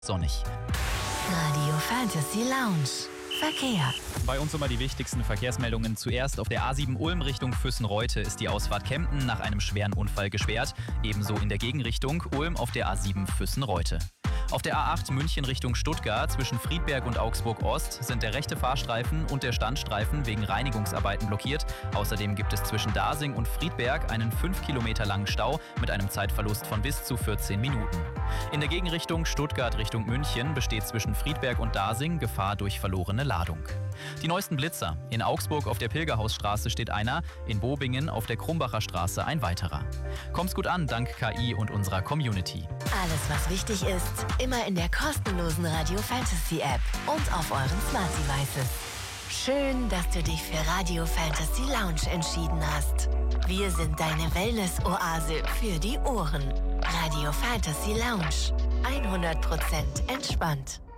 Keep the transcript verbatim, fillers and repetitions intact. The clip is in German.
sonnig. Radio Fantasy Lounge. Verkehr. Bei uns immer die wichtigsten Verkehrsmeldungen. Zuerst auf der A sieben Ulm Richtung Füssen-Reute ist die Ausfahrt Kempten nach einem schweren Unfall gesperrt. Ebenso in der Gegenrichtung Ulm auf der A sieben Füssen-Reute. Auf der A acht München Richtung Stuttgart zwischen Friedberg und Augsburg-Ost sind der rechte Fahrstreifen und der Standstreifen wegen Reinigungsarbeiten blockiert. Außerdem gibt es zwischen Dasing und Friedberg einen fünf Kilometer langen Stau mit einem Zeitverlust von bis zu vierzehn Minuten. In der Gegenrichtung Stuttgart Richtung München besteht zwischen Friedberg und Dasing Gefahr durch verlorene Ladung. Die neuesten Blitzer. In Augsburg auf der Pilgerhausstraße steht einer, in Bobingen auf der Krumbacher Straße ein weiterer. Kommt's gut an, dank K I und unserer Community. Alles, was wichtig ist, immer in der kostenlosen Radio Fantasy App und auf euren Smart Devices. Schön, dass du dich für Radio Fantasy Lounge entschieden hast. Wir sind deine Wellness-Oase für die Ohren. Radio Fantasy Lounge. hundert Prozent entspannt.